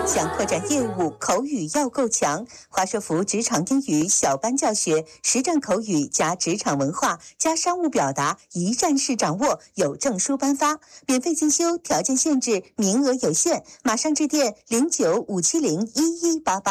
想扩展业务，口语要够强。华硕福职场英语小班教学，实战口语加职场文化加商务表达，一站式掌握，有证书颁发，免费进修，条件限制，名额有限，马上致电0957011188。